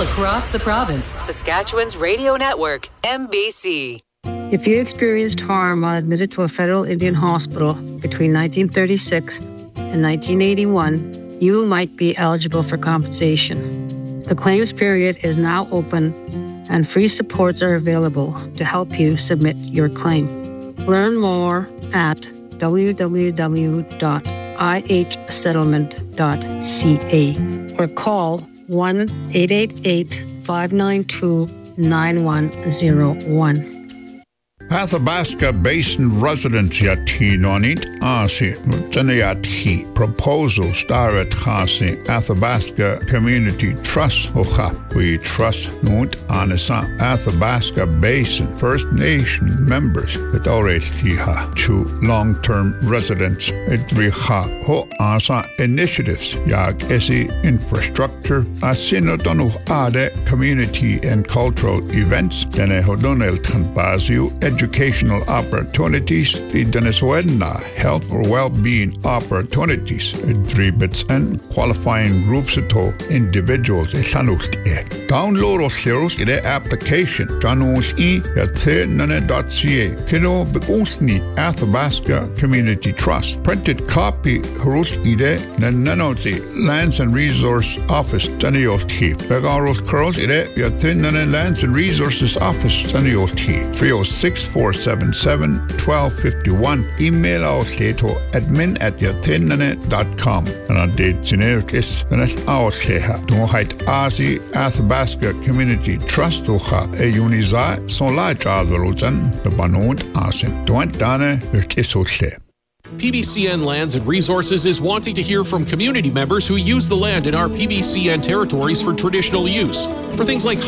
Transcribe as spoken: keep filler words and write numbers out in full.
across the province. Saskatchewan's radio network, M B C. If you experienced harm while admitted to a federal Indian hospital between nineteen thirty-six and nineteen eighty-one, you might be eligible for compensation. The claims period is now open and free supports are available to help you submit your claim. Learn more at w w w dot i h settlement dot c a or call one eight eight eight, five nine two, nine one zero one. Athabasca Basin residents yati nonit asi nutsanayati proposal starat khasi Athabasca Community Trust ocha. We trust nut anasa Athabasca Basin First Nation members that already tiha to long-term residents edriha ho asa initiatives yag esi infrastructure asinodonu ade community and cultural events dene hodonel tanbaziu educational opportunities, the Venezuela health or well-being opportunities, dribits and qualifying groups to individuals. Download or share the application. Janus e at dot c a. Kino begunstni Athabasca Community Trust. Printed copy Harus ide nananozi Lands and Resource Office Tanioti. Begaros curls ide yatin Lands and Resources Office Tanioti. three oh six, four seven seven, one two five one. Email our to admin at yatinane dot com. And on date generikis, and at our sheha. Don't hide Asi Athabasca Community Trust Ucha, a uniza, son la jadrutan, the banod asim. Don't dane, your kisso she. P B C N Lands and Resources is wanting to hear from community members who use the land in our P B C N territories for traditional use. For things like